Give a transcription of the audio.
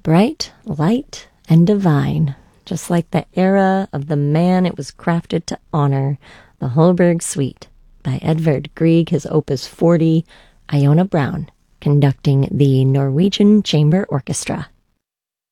Bright, light, and divine, just like the era of the man it was crafted to honor, the Holberg Suite by Edvard Grieg, his Opus 40, Iona Brown, conducting the Norwegian Chamber Orchestra.